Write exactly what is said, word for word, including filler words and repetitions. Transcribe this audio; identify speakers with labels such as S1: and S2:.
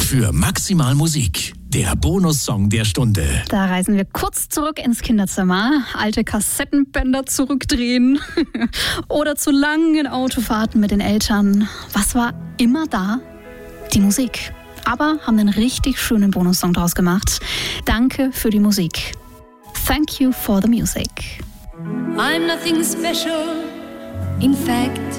S1: für Maximal Musik. Der Bonussong der Stunde.
S2: Da reisen wir kurz zurück ins Kinderzimmer, alte Kassettenbänder zurückdrehen oder zu langen Autofahrten mit den Eltern. Was war immer da? Die Musik. Aber haben einen richtig schönen Bonussong draus gemacht. Danke für die Musik. Thank you for the music.
S3: I'm nothing special. In fact,